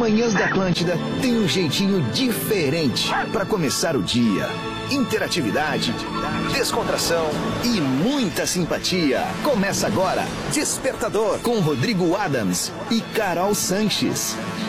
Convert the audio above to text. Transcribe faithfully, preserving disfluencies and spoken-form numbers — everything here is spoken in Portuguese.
Manhãs da Atlântida tem um jeitinho diferente para começar o dia. Interatividade, descontração e muita simpatia. Começa agora, Despertador, com Rodrigo Adams e Carol Sanches.